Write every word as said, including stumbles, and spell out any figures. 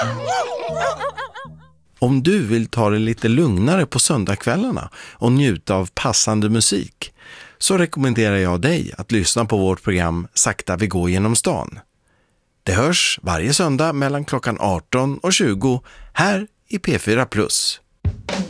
Om du vill ta det lite lugnare på söndagskvällarna och njuta av passande musik så rekommenderar jag dig att lyssna på vårt program Sakta vi går genom stan. Det hörs varje söndag mellan klockan arton och tjugo här i P fyra plus.